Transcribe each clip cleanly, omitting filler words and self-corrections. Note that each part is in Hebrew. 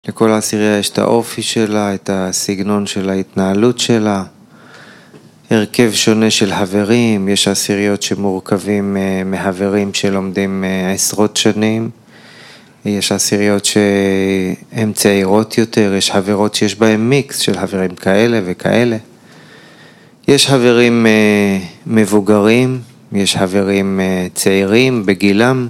לכל העשירייה יש את האופי שלה, את הסגנון של ההתנהלות שלה, הרכב שונה של חברים, יש עשיריות שמורכבים מחברים שלומדים עשרות שנים, יש עשיריות שהן צעירות יותר, יש חברות שיש בהן מיקס של חברים כאלה וכאלה. יש חברים מבוגרים, יש חברים צעירים בגילם,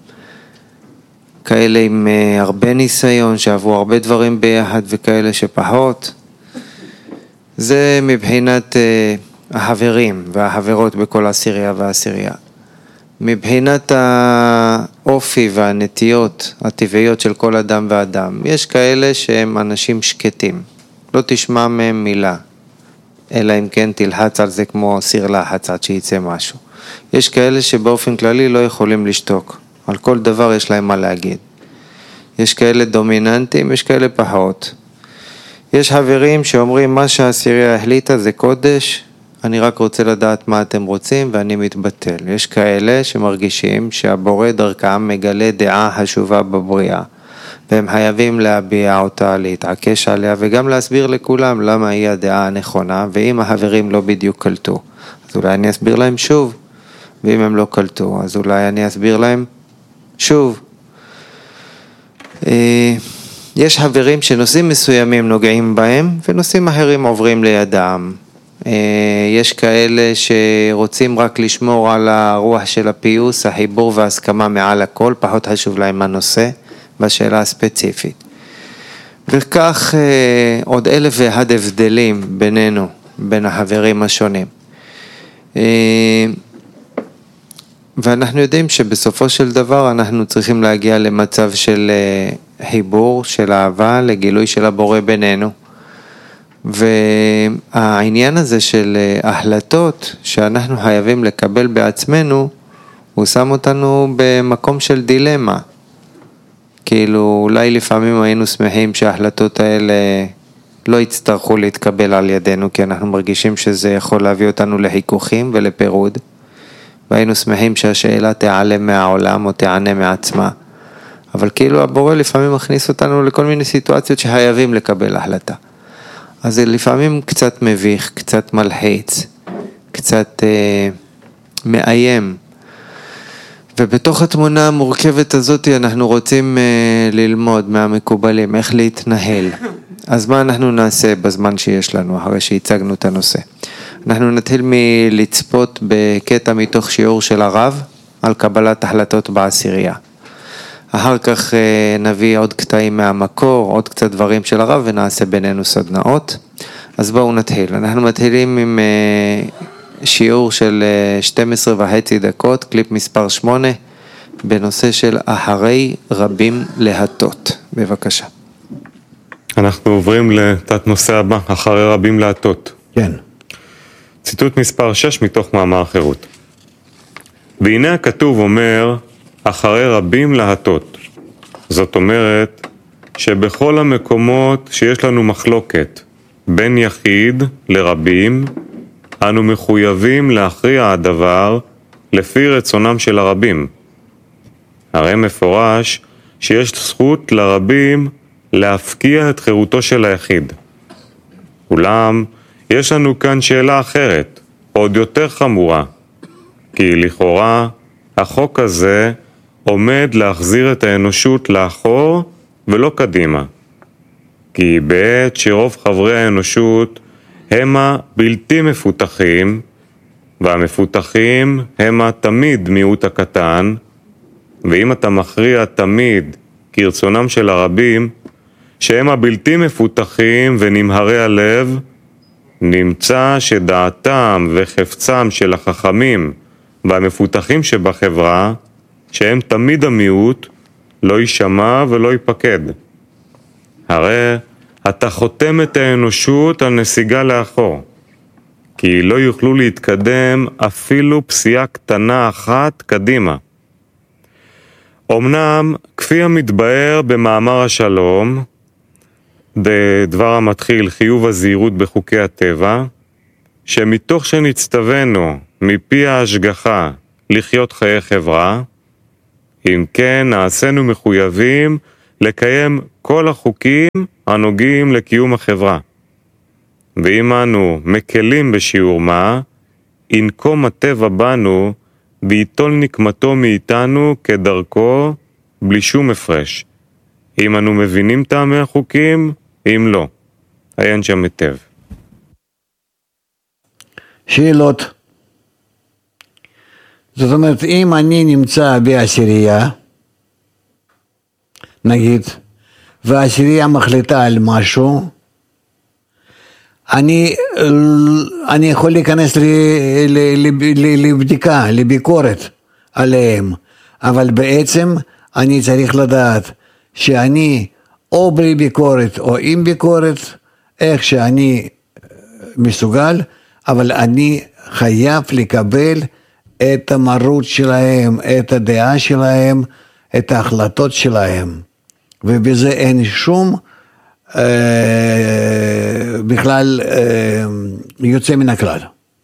כאלה עם הרבה ניסיון, שעברו הרבה דברים ביחד וכאלה שפחות. זה מבחינת החברים והחברות בכל עשירייה ועשירייה. מבחינת האופי והנטיות הטבעיות של כל אדם ואדם, יש כאלה שהם אנשים שקטים, לא תשמע מהם מילה, אלא אם כן תלחץ על זה כמו סיר לחץ עד שיצא משהו. יש כאלה שבאופן כללי לא יכולים לשתוק, על כל דבר יש להם מה להגיד. יש כאלה דומיננטים, יש כאלה פחות. יש חברים שאומרים מה שהעשירייה החליטה זה קודש, אני רק רוצה לדעת מה אתם רוצים ואני מתבטל. יש כאלה שמרגישים שהבורא דרכם מגלה דעה חשובה בבריאה, והם חייבים להביע אותה, להתעקש עליה וגם להסביר לכולם למה היא הדעה הנכונה, ואם החברים לא בדיוק קלטו, אז אולי אני אסביר להם שוב, ואם הם לא קלטו, אז אולי אני אסביר להם שוב. יש חברים שנושאים מסוימים נוגעים בהם, ונושאים אחרים עוברים לידם. יש כאלה שרוצים רק לשמור על הרוח של הפיוס, החיבור וההסכמה מעל הכל, פחות חשוב להם הנושא בשאלה הספציפית. וכך עוד 1,001 הבדלים בינינו, בין החברים השונים. ואנחנו יודעים שבסופו של דבר אנחנו צריכים להגיע למצב של חיבור, של אהבה, לגילוי של הבורא בינינו. והעניין הזה של החלטות שאנחנו חייבים לקבל בעצמנו, הוא שם אותנו במקום של דילמה. כאילו אולי לפעמים היינו שמחים שההחלטות האלה לא יצטרכו להתקבל על ידינו, כי אנחנו מרגישים שזה יכול להביא אותנו לחיכוכים ולפירוד. והיינו שמחים שהשאלה תיעלם מהעולם או תיענה מעצמה. אבל כאילו הבורא לפעמים מכניס אותנו לכל מיני סיטואציות שחייבים לקבל החלטה. אז זה לפעמים קצת מביך, קצת מלחיץ, קצת מאיים. ובתוך התמונה המורכבת הזאת אנחנו רוצים ללמוד מהמקובלים, איך להתנהל. אז מה אנחנו נעשה בזמן שיש לנו, אחרי שהצגנו את הנושא? אנחנו נתחיל מלצפות בקטע מתוך שיעור של הרב על קבלת החלטות בעשירייה. אחר כך נביא עוד קטעים מהמקור, עוד קצת דברים של הרב ונעשה בינינו סדנאות. אז בואו נתחיל. אנחנו מתחילים עם שיעור של 12.5 דקות, קליפ מספר 8, בנושא של אחרי רבים להטות. בבקשה. אנחנו עוברים לתת נושא הבא, אחרי רבים להטות. כן. ציטוט מספר 6 מתוך מאמר חירות. והנה הכתוב אומר, אחרי רבים להטות. זאת אומרת שבכל המקומות שיש לנו מחלוקת בין יחיד לרבים, אנו מחויבים להכריע הדבר לפי רצונם של הרבים. הרי מפורש שיש זכות לרבים להפקיע את חירותו של היחיד. אולם יש לנו כאן שאלה אחרת, עוד יותר חמורה, כי לכאורה החוק הזה עומד להחזיר את האנושות לאחור ולא קדימה. כי בעת שרוב חברי האנושות הם הבלתי מפותחים, והמפותחים הם תמיד מיעוט הקטן, ואם אתה מכריע תמיד כרצונם של הרבים, שהם הבלתי מפותחים ונמהרי הלב, נמצא שדעתם וחפצם של החכמים והמפותחים שבחברה, שהם תמיד המיעוט, לא יישמע ולא ייפקד. הרי אתה חותם את האנושות על נסיגה לאחור, כי לא יוכלו להתקדם אפילו פסיעה קטנה אחת קדימה. אמנם, כפי המתבאר במאמר השלום, בדבר המתחיל חיוב הזהירות בחוקי הטבע, שמתוך שנצטווינו מפי ההשגחה לחיות חיי חברה, אם כן נעשינו מחויבים לקיים כל החוקים הנוגעים לקיום החברה. ואם אנו מקלים בשיעור מה, ינקום הטבע בנו, ויטול נקמתו מאיתנו כדרכו, בלי שום הפרש. אם אנו מבינים טעמי החוקים, אם לא. עיין שם היטב. שאלות. זאת אומרת, אם אני נמצא בעשירייה, נגיד, והעשירייה מחליטה על משהו, אני יכול להיכנס לבדיקה, לביקורת עליהם, אבל בעצם אני צריך לדעת שאני או בלי ביקורת או עם ביקורת, איך שאני מסוגל, אבל אני חייב לקבל את המרות שלהם, את הדעה שלהם, את ההחלטות שלהם, ובזה אין שום בכלל יוצא מן הכלל.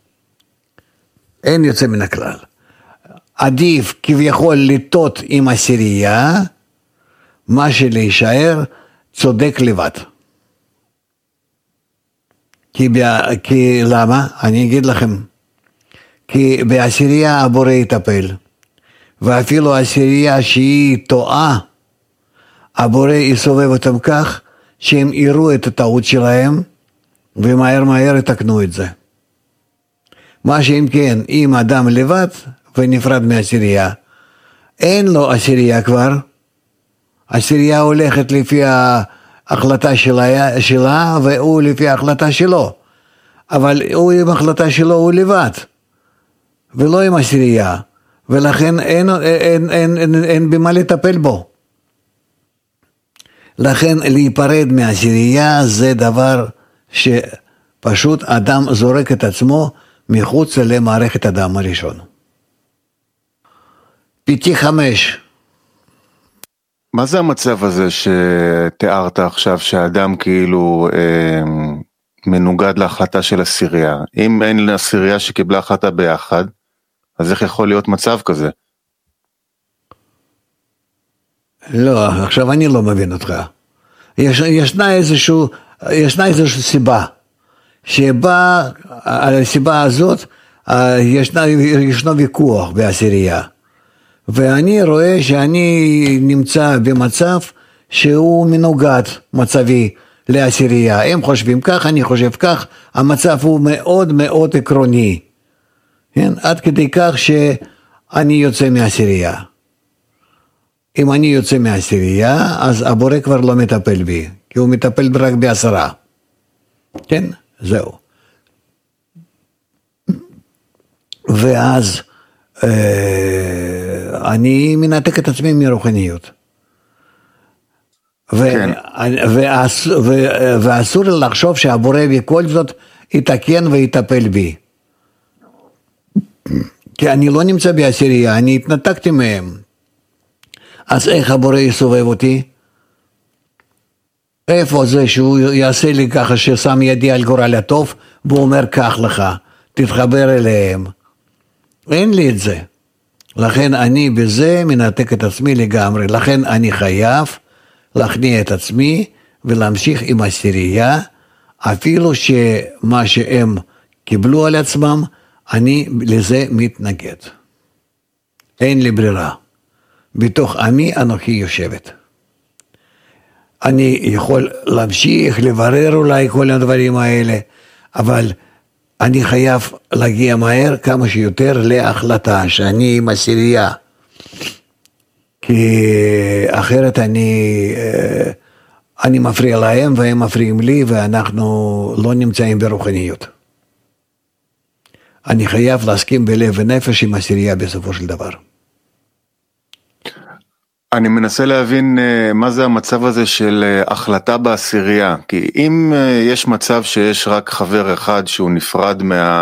אין יוצא מן הכלל. עדיף כביכול לטעות עם עשירייה, מה שלהישאר צודק לבד. כי למה? אני אגיד לכם. כי בעשירייה הבורא יטפל. ואפילו עשירייה שהיא טועה, הבורא יסובב אותם כך, שהם יראו את הטעות שלהם, ומהר יתקנו את זה. מה שאם כן, אם אדם לבד ונפרד מעשירייה, אין לו עשירייה כבר, עשירייה הולכת לפי ההחלטה שלה, והוא לפי ההחלטה שלו, אבל הוא עם ההחלטה שלו הוא לבד, ולא עם עשירייה, ולכן אין במה לטפל בו. לכן להיפרד מעשירייה זה דבר שפשוט אדם זורק את עצמו מחוץ למערכת הדם הראשון. פיתי 5. מה זה המצב הזה שתיארת עכשיו, שהאדם כאילו מנוגד להחלטה של עשירייה? אם אין עשירייה שקיבלה החלטה ביחד, אז איך יכול להיות מצב כזה? לא, עכשיו אני לא מבין אותך. ישנה איזושהי סיבה, שבה על הסיבה הזאת ישנו ויכוח בעשירייה. ואני רואה שאני נמצא במצב שהוא מנוגד מצבי לעשירייה. הם חושבים כך, אני חושב כך, המצב הוא מאוד מאוד עקרוני. כן? עד כדי כך שאני יוצא מעשירייה. אם אני יוצא מעשירייה, אז הבורא כבר לא מטפל בי, כי הוא מטפל רק ב10. כן? זהו. ואז אני מנתק את עצמי מרוחניות. כן. ואסור לחשוב שהבורא בכל זאת יתקן ויטפל בי. כי אני לא נמצא בעשירייה, אני התנתקתי מהם. אז איך הבורא יסובב אותי? איפה זה שהוא יעשה לי ככה ששם ידי על גורל הטוב, והוא אומר כך לך, תתחבר אליהם. אין לי את זה. לכן אני בזה מנתק את עצמי לגמרי. לכן אני חייב להכניע את עצמי ולהמשיך עם עשירייה, אפילו שמה שהם קיבלו על עצמם, אני לזה מתנגד. אין לי ברירה. בתוך עמי אנוכי יושבת. אני יכול להמשיך, לברר אולי כל הדברים האלה, אבל אני חייב להגיע מהר כמה שיותר להחלטה שאני עם עשירייה. כי אחרת אני מפריע להם והם מפריעים לי, ואנחנו לא נמצאים ברוחניות. אני חייב להסכים בלב ונפש עם עשירייה בסופו של דבר. אני מנסה להבין מה זה המצב הזה של החלטה בעשירייה, כי אם יש מצב שיש רק חבר אחד שהוא נפרד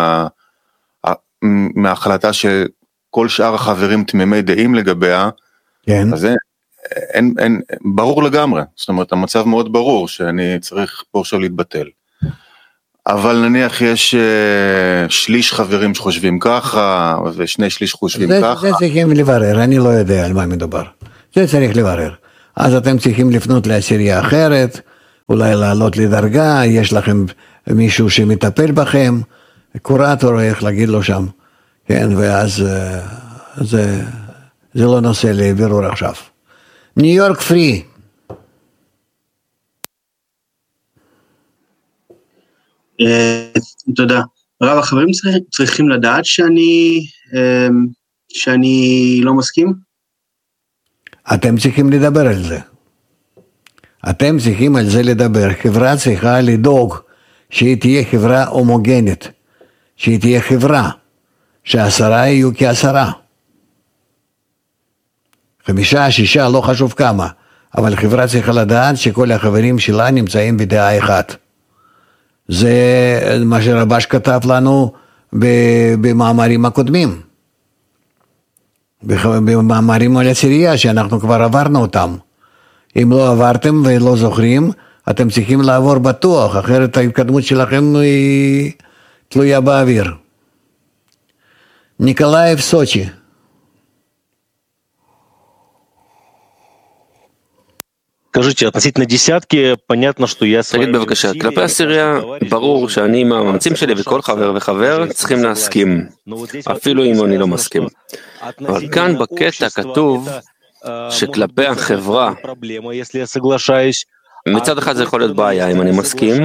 מההחלטה שכל שאר החברים תמימי דעים לגביה, כן. אז אין, ברור לגמרי, זאת אומרת המצב מאוד ברור שאני צריך פה עכשיו להתבטל. אבל נניח יש שליש חברים שחושבים ככה, ושני שליש חושבים ככה. זה צריכים לברר, אני לא יודע על מה מדובר. זה צריך לברר. אז אתם צריכים לפנות לעשירייה אחרת, אולי לעלות לדרגה, יש לכם מישהו שמטפל בכם, קורטור, איך להגיד לו שם, כן, ואז זה לא נושא לבירור עכשיו. ניו יורק פרי. תודה. רב, החברים צריכים לדעת שאני לא מסכים? אתם צריכים לדבר על זה. אתם צריכים על זה לדבר. חברה צריכה לדאוג שהיא תהיה חברה הומוגנית, שהיא תהיה חברה, ש10 יהיו כ10. 5, 6, לא חשוב כמה, אבל חברה צריכה לדעת שכל החברים שלה נמצאים בדעה אחת. זה מה שרבש כתב לנו במאמרים הקודמים. במאמרים על עשירייה שאנחנו כבר עברנו אותם. אם לא עברתם ולא זוכרים, אתם צריכים לעבור בטוח, אחרת ההתקדמות שלכם היא תלויה באוויר. ניקולאייב, סוצ'י. скажите, относительно десятки, понятно, что я... תגיד בבקשה, כלפי עשירייה, ברור שאני עם המאמצים שלי וכל חבר וחבר צריכים להסכים, אפילו אם אני לא מסכים. אבל כאן בקטע כתוב שכלפי החברה, מצד אחד זה יכול להיות בעיה אם אני מסכים,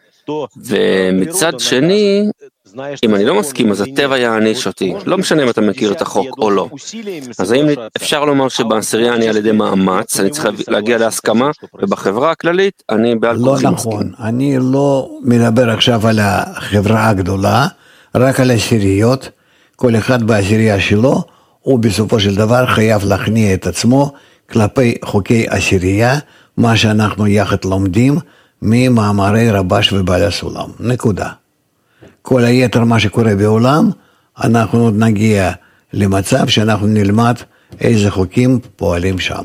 ומצד שני, אם אני לא מסכים, אז הטבע יעניש אותי. לא משנה אם אתה מכיר את החוק או לא. אז האם אפשר לומר שבעשירייה אני על ידי מאמץ, אני צריך להגיע להסכמה, ובחברה הכללית אני בעל כורחי מסכים. לא נכון, אני לא מדבר עכשיו על החברה הגדולה, רק על עשיריות, כל אחד בעשירייה שלו, הוא בסופו של דבר חייב להכניע את עצמו כלפי חוקי עשירייה, מה שאנחנו יחד לומדים ממאמרי רבש ובעל הסולם. נקודה. כל היתר מה שקורה בעולם, אנחנו עוד נגיע למצב שאנחנו נלמד איזה חוקים פועלים שם.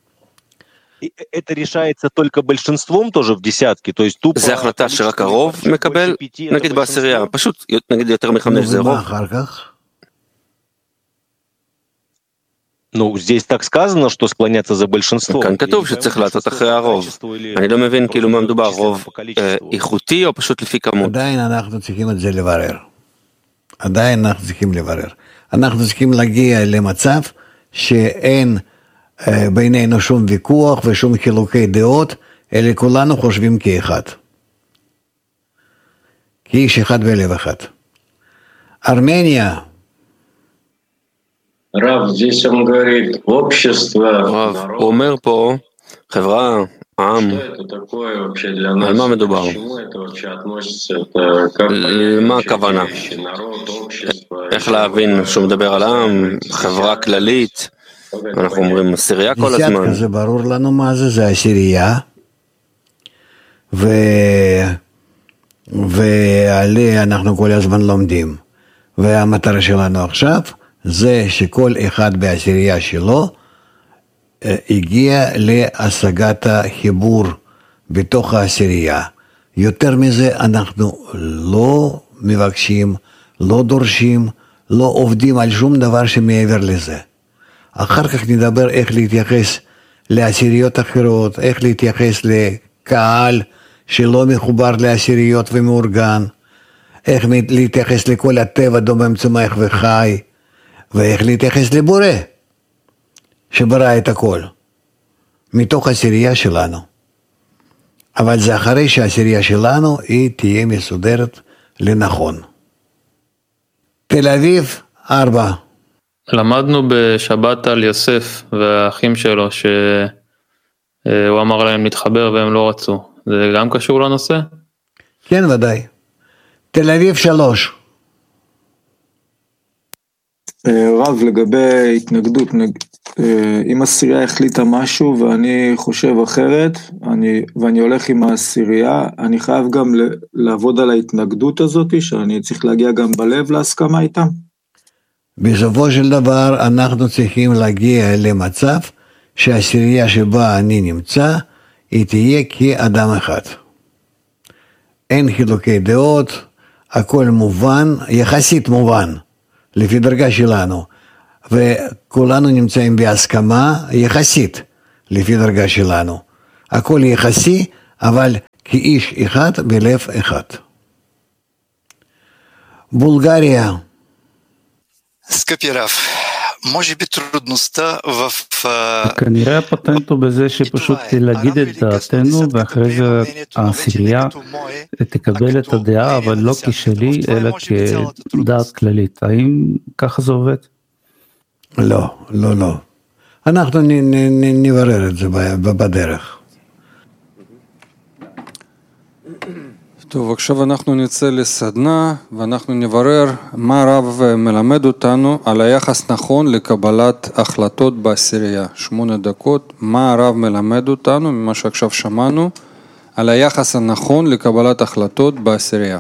זה החלטה שרק הרוב מקבל, נגיד בעשירייה, פשוט נגיד יותר מ5 זה רוב. אחר כך? כאן כתוב שצריך לעשות אחרי הרוב. אני לא מבין כאילו מה מדובר, רוב איכותי או פשוט לפי כמות. עדיין אנחנו צריכים את זה לברר. אנחנו צריכים להגיע למצב שאין בינינו שום ויכוח ושום חילוקי דעות, אלא כולנו חושבים כאחד. כאיש אחד בלב אחד. ארמניה. רב, здесь он говорит, общество, הוא אומר פה, חברה, עם, על מה מדובר? מה הכוונה? איך להבין שהוא מדבר על עם, חברה כללית, אנחנו אומרים עשירייה כל הזמן. זה ברור לנו מה זה, זה עשירייה, ועליה אנחנו כל הזמן לומדים, והמטרה שלנו עכשיו, זה שכל אחד בעשירייה שלו הגיע להשגת החיבור בתוך העשירייה. יותר מזה אנחנו לא מבקשים, לא דורשים, לא עובדים על שום דבר שמעבר לזה. אחר כך נדבר איך להתייחס לעשיריות אחרות, איך להתייחס לקהל שלא מחובר לעשיריות ומאורגן, איך להתייחס לכל הטבע דומם צומח וחי, ואיך להתייחס לבורא, שברא את הכל, מתוך העשירייה שלנו. אבל זה אחרי שהעשירייה שלנו היא תהיה מסודרת לנכון. תל אביב, 4. למדנו בשבת על יוסף והאחים שלו, שהוא אמר להם להתחבר והם לא רצו. זה גם קשור לנושא? כן, ודאי. תל אביב, 3. רב, לגבי התנגדות, אם עשירייה החליטה משהו ואני חושב אחרת, ואני הולך עם העשירייה, אני חייב גם לעבוד על ההתנגדות הזאת, שאני צריך להגיע גם בלב להסכמה איתם. בסופו של דבר אנחנו צריכים להגיע למצב שהעשירייה שבה אני נמצא, היא תהיה כאדם אחד. אין חילוקי דעות, הכל מובן, יחסית מובן. לפי דרגה שלנו, וכולנו נמצאים בהסכמה יחסית, לפי דרגה שלנו. הכל יחסי, אבל כאיש אחד בלב אחד. בולגריה. Скъпи Рав, може би трудността в... כנראה הפטנט הוא בזה שפשוט להגיד את דעתנו, ואחרי זה העשירייה תקבל את הדעה, אבל לא כשלי, אלא כדעת כללית. האם ככה זה עובד? לא. אנחנו נברר את זה בדרך. טוב, עכשיו אנחנו נצא לסדנה ואנחנו נברר מה הרב מלמד אותנו על היחס נכון לקבלת החלטות בעשירייה. 8 דקות, מה הרב מלמד אותנו ממה שעכשיו שמענו על היחס הנכון לקבלת החלטות בעשירייה.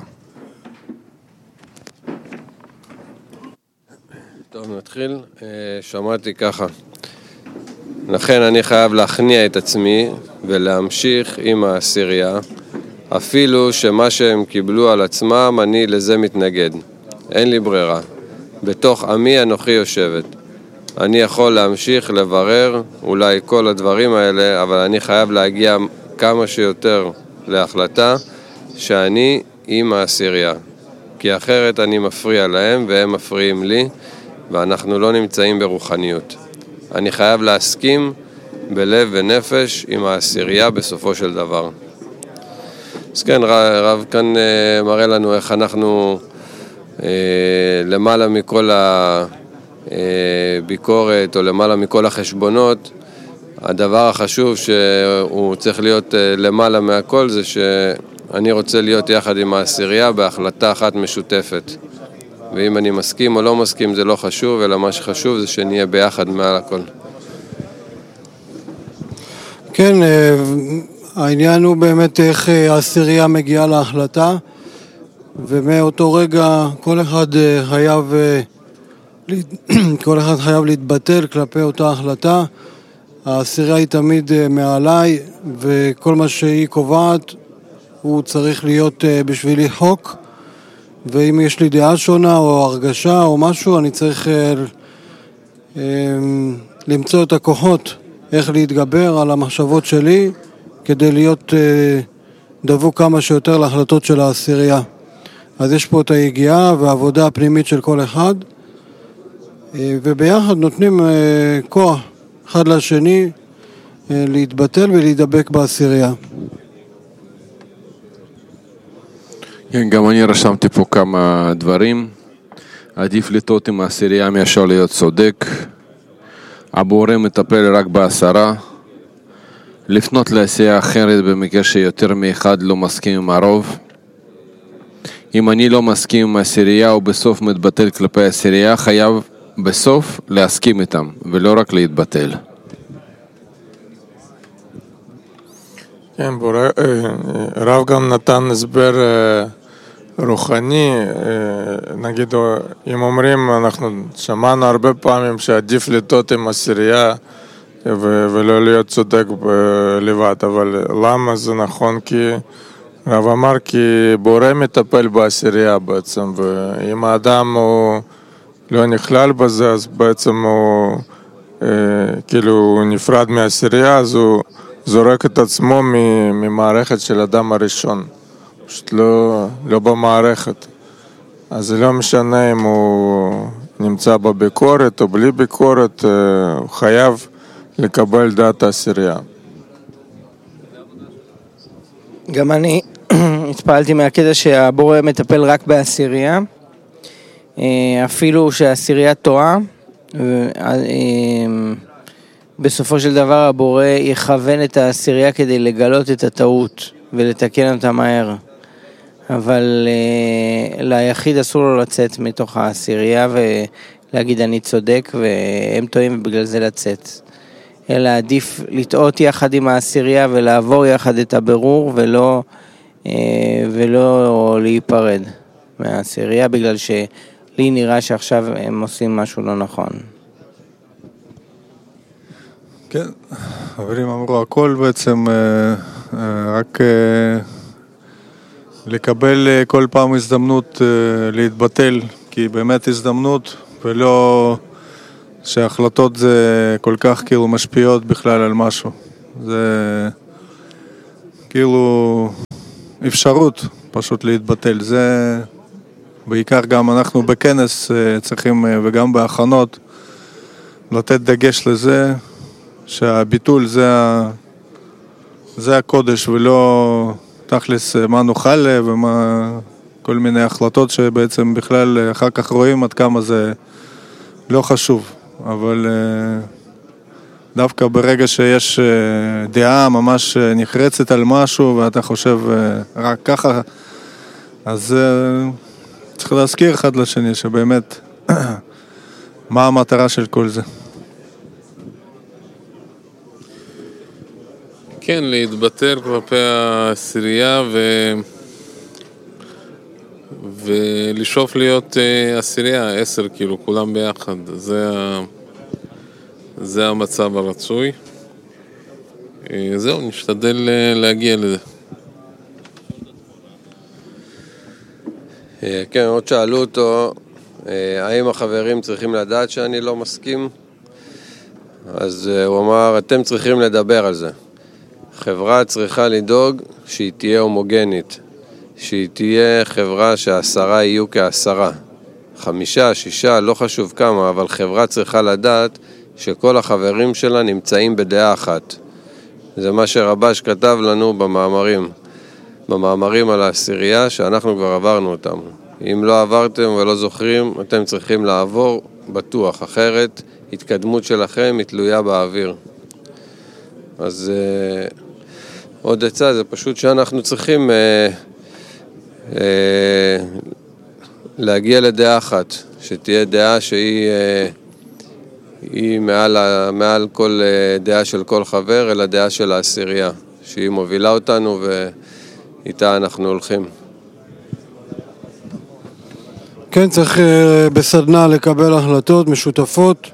טוב, נתחיל. שמעתי ככה. לכן אני חייב להכניע את עצמי ולהמשיך עם העשירייה. אפילו שמה שהם קיבלו על עצמם, אני לזה מתנגד. אין לי ברירה. בתוך עמי אנוכי יושבת. אני יכול להמשיך לברר אולי כל הדברים האלה, אבל אני חייב להגיע כמה שיותר להחלטה שאני עם העשירייה. כי אחרת אני מפריע להם והם מפריעים לי, ואנחנו לא נמצאים ברוחניות. אני חייב להסכים בלב ונפש עם העשירייה בסופו של דבר. אז כן, רב כאן מראה לנו איך אנחנו למעלה מכל הביקורת או למעלה מכל החשבונות, הדבר החשוב שהוא צריך להיות למעלה מהכל זה שאני רוצה להיות יחד עם העשירייה בהחלטה אחת משותפת. ואם אני מסכים או לא מסכים זה לא חשוב, אלא מה שחשוב זה שנהיה ביחד מעל הכל. כן, העניין הוא באמת איך העשירייה מגיעה להחלטה, ומאותו רגע כל אחד חייב להתבטל כלפי אותה החלטה. העשירייה היא תמיד מעליי, וכל מה שהיא קובעת הוא צריך להיות בשבילי חוק, ואם יש לי דעה שונה או הרגשה או משהו, אני צריך למצוא את הכוחות איך להתגבר על המחשבות שלי כדי להיות דבוק כמה שיותר להחלטות של העשירייה. אז יש פה את היגיעה והעבודה הפנימית של כל אחד, וביחד נותנים כוח אחד לשני להתבטל ולהידבק בעשירייה. כן, גם אני רשמתי פה כמה דברים. עדיף לטעות עם העשירייה מאשר להיות צודק. הבורא מטפל רק בעשרה. לפנות לעשייה אחרת במקרה שיותר מאחד לא מסכים עם הרוב. אם אני לא מסכים עם העשירייה ובסוף מתבטל כלפי העשירייה, חייב בסוף להסכים איתם ולא רק להתבטל. כן, רב גם נתן הסבר רוחני, נגיד אם אומרים, אנחנו שמענו הרבה פעמים שעדיף לטעות עם עשירייה ולא להיות צודק לבד, אבל למה זה נכון? כי רב אמר כי בורא מטפל בעשירייה בעצם, ואם האדם הוא לא נכלל בזה, אז בעצם הוא כאילו הוא נפרד מהעשירייה, אז הוא זורק את עצמו ממערכת של אדם הראשון, פשוט לא במערכת. אז זה לא משנה אם הוא נמצא בביקורת או בלי ביקורת, הוא חייב לקבל דעת העשירייה. גם אני התפעלתי מהקטע שהבורא מטפל רק בעשירייה, אפילו שהעשירייה טועה, בסופו של דבר הבורא יכוון את העשירייה כדי לגלות את הטעות ולתקן אותה מהר. אבל ליחיד אסור לו לצאת מתוך העשירייה ולהגיד אני צודק והם טועים ובגלל זה לצאת. אלא עדיף לטעות יחד עם העשירייה ולעבור יחד את הבירור ולא להיפרד מהעשירייה, בגלל שלי נראה שעכשיו הם עושים משהו לא נכון. כן, חברים אמרו הכל בעצם, רק לקבל כל פעם הזדמנות להתבטל, כי באמת הזדמנות, ולא שההחלטות זה כל כך כאילו משפיעות בכלל על משהו. זה כאילו אפשרות פשוט להתבטל. זה בעיקר גם אנחנו בכנס צריכים וגם בהכנות לתת דגש לזה שהביטול זה הקודש ולא תכלס מה נוכל ומה כל מיני החלטות שבעצם בכלל אחר כך רואים עד כמה זה לא חשוב, אבל דווקא ברגע שיש דעה ממש נחרצת על משהו ואתה חושב רק ככה, אז צריך להזכיר אחד לשני שבאמת מה המטרה של כל זה. כן, להתבטל כלפי העשירייה ולשאוף להיות עשירייה, 10 כאילו, כולם ביחד. זה המצב הרצוי. זהו, נשתדל להגיע לזה. כן, עוד שאלו אותו, האם החברים צריכים לדעת שאני לא מסכים? אז הוא אמר, אתם צריכים לדבר על זה. חברה צריכה לדאוג שהיא תהיה הומוגנית, שהיא תהיה חברה ש10 יהיו כ10, 5, 6, לא חשוב כמה, אבל חברה צריכה לדעת שכל החברים שלה נמצאים בדעה אחת. זה מה שרבש כתב לנו במאמרים על העשירייה, שאנחנו כבר עברנו אותם. אם לא עברתם ולא זוכרים, אתם צריכים לעבור בטוח, אחרת התקדמות שלכם היא תלויה באוויר. אז עוד עצה, זה פשוט שאנחנו צריכים להגיע לדעה אחת, שתהיה דעה שהיא מעל כל דעה של כל חבר, אלא דעה של העשירייה, שהיא מובילה אותנו ואיתה אנחנו הולכים. כן, צריך בסדנה לקבל החלטות משותפות,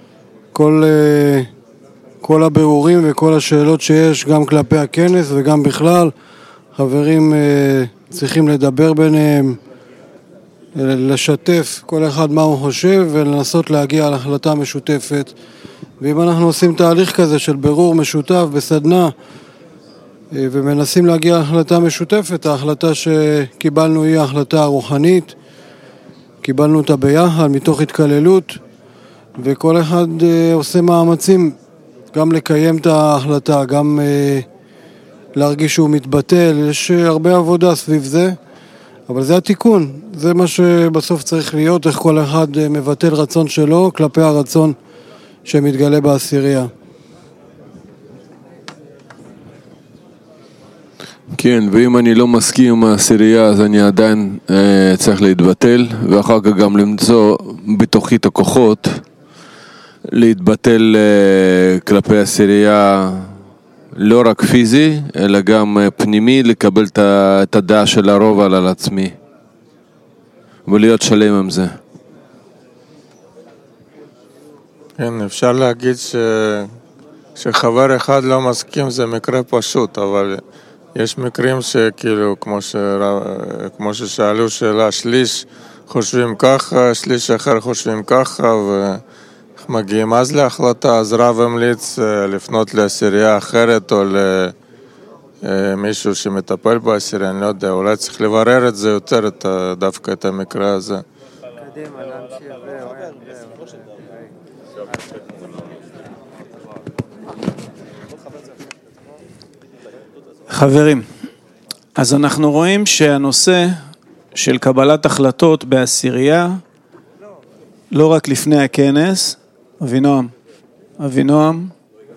כל הבירורים וכל השאלות שיש גם כלפי הכנס וגם בכלל, חברים צריכים לדבר ביניהם, לשתף כל אחד מה הוא חושב ולנסות להגיע להחלטה משותפת. ואם אנחנו עושים תהליך כזה של בירור משותף בסדנה ומנסים להגיע להחלטה משותפת, ההחלטה שקיבלנו היא ההחלטה הרוחנית, קיבלנו אותה ביחד מתוך התכללות, וכל אחד עושה מאמצים גם לקיים את ההחלטה, גם להרגיש שהוא מתבטל. יש הרבה עבודה סביב זה, אבל זה התיקון, זה מה שבסוף צריך להיות, איך כל אחד מבטל רצון שלו כלפי הרצון שמתגלה בעשירייה. כן, ואם אני לא מסכים עם העשירייה, אז אני עדיין צריך להתבטל, ואחר כך גם למצוא בתוכי את הכוחות, להתבטל כלפי העשירייה, לא רק פיזי, אלא גם פנימי, לקבל את הדעה של הרוב על עצמי, ולהיות שלם עם זה. כן, אפשר להגיד שחבר אחד לא מסכים זה מקרה פשוט, אבל יש מקרים שכאילו, כמו ששאלו שאלה, שליש חושבים ככה, שליש אחר חושבים ככה, ומגיעים אז להחלטה, אז רב המליץ לפנות לעשירייה אחרת, או למישהו שמטפל בעשירייה, אני לא יודע, אולי צריך לברר את זה יותר, דווקא את המקרה הזה. חברים, אז אנחנו רואים שהנושא של קבלת החלטות בעשירייה, לא רק לפני הכנס, אבינועם,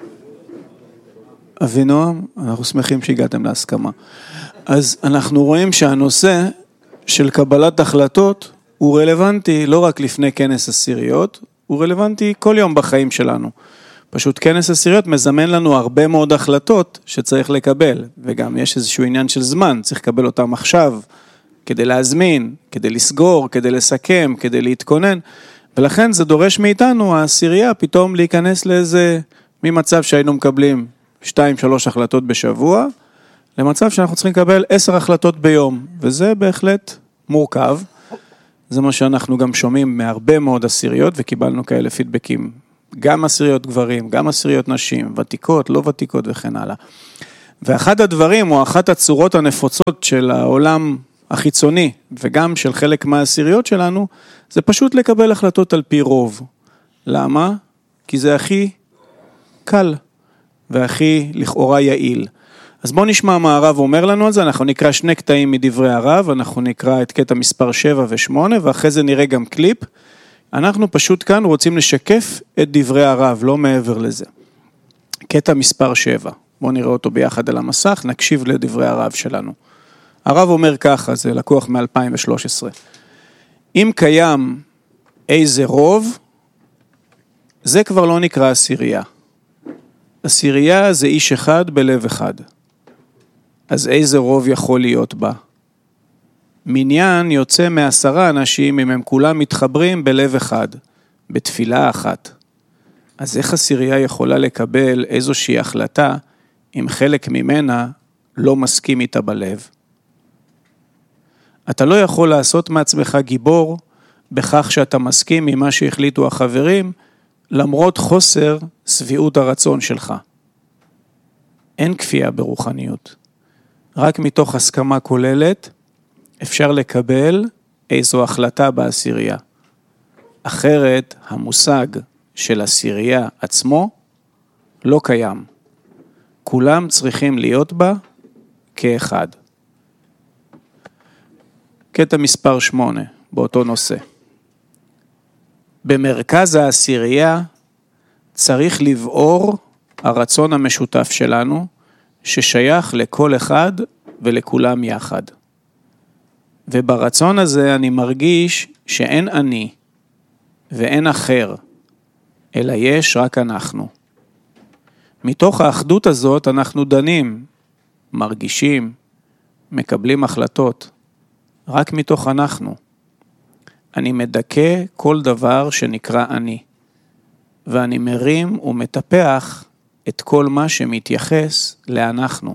אנחנו שמחים שהגעתם להסכמה. אז אנחנו רואים שהנושא של קבלת החלטות הוא רלוונטי לא רק לפני כנס עשיריות, הוא רלוונטי כל יום בחיים שלנו. פשוט כנס עשיריות מזמן לנו הרבה מאוד החלטות שצריך לקבל, וגם יש איזשהו עניין של זמן, צריך לקבל אותם עכשיו, כדי להזמין, כדי לסגור, כדי לסכם, כדי להתכונן, ולכן זה דורש מאיתנו, העשירייה, פתאום להיכנס לאיזה, ממצב שהיינו מקבלים 2-3 החלטות בשבוע, למצב שאנחנו צריכים לקבל 10 החלטות ביום, וזה בהחלט מורכב, זה מה שאנחנו גם שומעים מהרבה מאוד עשיריות, וקיבלנו כאלה פידבקים גם עשיריות גברים, גם עשיריות נשים, ותיקות, לא ותיקות וכן הלאה. ואחד הדברים, או אחת הצורות הנפוצות של העולם החיצוני, וגם של חלק מהעשיריות שלנו, זה פשוט לקבל החלטות על פי רוב. למה? כי זה הכי קל, והכי לכאורה יעיל. אז בואו נשמע מה הרב אומר לנו על זה, אנחנו נקרא שני קטעים מדברי הרב, אנחנו נקרא את קטע מספר 7 ו-8, ואחרי זה נראה גם קליפ. אנחנו פשוט כאן רוצים לשקף את דברי הרב, לא מעבר לזה. קטע מספר 7, בואו נראה אותו ביחד על המסך, נקשיב לדברי הרב שלנו. הרב אומר ככה, זה לקוח מ-2013. אם קיים איזה רוב, זה כבר לא נקרא עשירייה. עשירייה זה איש אחד בלב אחד. אז איזה רוב יכול להיות בה? מניין יוצא מ10 אנשים אם הם כולם מתחברים בלב אחד, בתפילה אחת. אז איך עשירייה יכולה לקבל איזושהי החלטה אם חלק ממנה לא מסכים איתה בלב? אתה לא יכול לעשות מעצמך גיבור בכך שאתה מסכים ממה שהחליטו החברים, למרות חוסר סביעות הרצון שלך. אין כפייה ברוחניות. רק מתוך הסכמה כוללת אפשר לקבל איזו החלטה בעשירייה. אחרת המושג של עשירייה עצמו לא קיים. כולם צריכים להיות בה כאחד. קטע מספר 8 באותו נושא. במרכז העשירייה צריך לבעור הרצון המשותף שלנו, ששייך לכל אחד ולכולם יחד. וברצון הזה אני מרגיש שאין אני ואין אחר, אלא יש רק אנחנו. מתוך האחדות הזאת אנחנו דנים, מרגישים, מקבלים החלטות, רק מתוך אנחנו. אני מדכא כל דבר שנקרא אני, ואני מרים ומטפח את כל מה שמתייחס לאנחנו.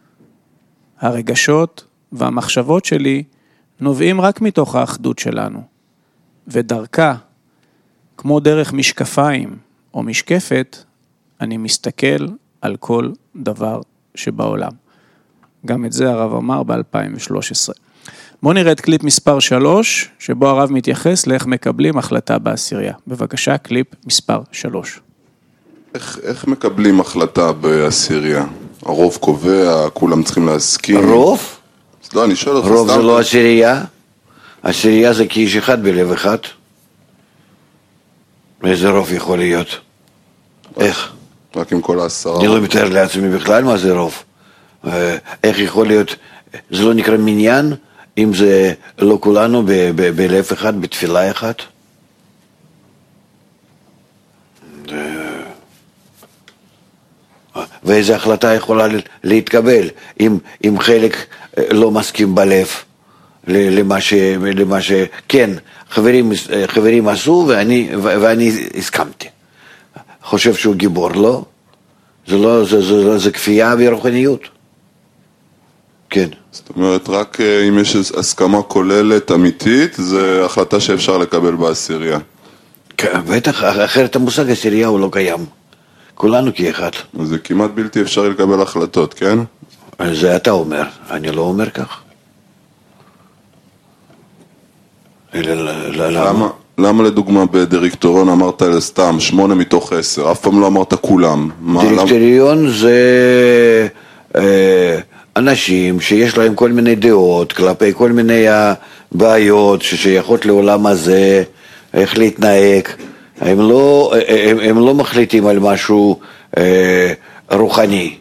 הרגשות והמחשבות שלי נובעים רק מתוך האחדות שלנו, ודרכה, כמו דרך משקפיים או משקפת, אני מסתכל על כל דבר שבעולם. גם את זה הרב אמר ב-2013. בואו נראה את קליפ מספר 3, שבו הרב מתייחס לאיך מקבלים החלטה בעשירייה. בבקשה, קליפ מספר 3. איך מקבלים החלטה בעשירייה? הרוב קובע, כולם צריכים להסכים. רוב? לא, אני שואל אותך רוב זה לא עשירייה. עשירייה זה כאיש אחד בלב אחד. איזה רוב יכול להיות? איך? רק עם כל 10. אני לא מתאר לעצמי בכלל מה זה רוב. איך יכול להיות? זה לא נקרא מניין? אם זה לא כולנו בלב אחד, בתפילה אחת? ואיזו החלטה יכולה להתקבל אם חלק לא מסכים בלב למה שכן, חברים עשו ואני הסכמתי. חושב שהוא גיבור, לא? זה כפייה ברוחניות. כן. זאת אומרת, רק אם יש הסכמה כוללת אמיתית, זה החלטה שאפשר לקבל בעשירייה. כן, בטח, אחרת המושג עשירייה הוא לא קיים. כולנו כאחד. זה כמעט בלתי אפשרי לקבל החלטות, כן? זה אתה אומר, אני לא אומר כך. למה לדוגמה בדירקטוריון אמרת סתם 8 מתוך 10, אף פעם לא אמרת כולם? דירקטוריון זה אנשים שיש להם כל מיני דעות כלפי כל מיני בעיות ששייכות לעולם הזה, איך להתנהג. הם לא מחליטים על משהו רוחני.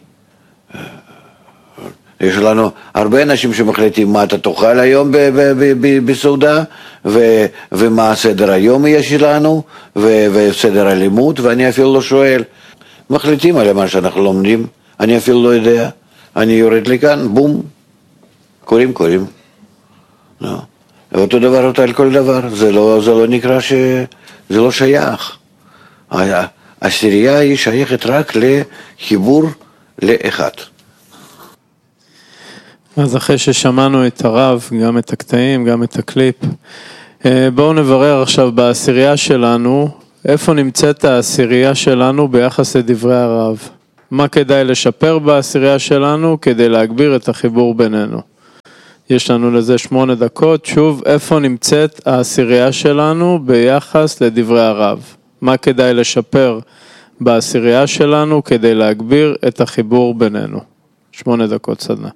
יש לנו הרבה אנשים שמחליטים מה אתה תאכל היום בסעודה, ומה סדר היום יש לנו, וסדר הלימוד, ואני אפילו לא שואל. מחליטים על מה שאנחנו לומדים, אני אפילו לא יודע. אני יורד לכאן, בום, קוראים. לא. ואותו דבר על כל דבר, זה לא נקרא זה לא שייך. העשירייה היא שייכת רק לחיבור לאחד. אז אחרי ששמענו את הרב, גם את הקטעים, גם את הקליפ, בואו נברר עכשיו בעשירייה שלנו, איפה נמצאת העשירייה שלנו ביחס לדברי הרב? מה כדאי לשפר בעשירייה שלנו כדי להגביר את החיבור בינינו? יש לנו לזה 8 דקות. שוב, איפה נמצאת העשירייה שלנו ביחס לדברי הרב? מה כדאי לשפר בעשירייה שלנו כדי להגביר את החיבור בינינו? 8 דקות סדנה.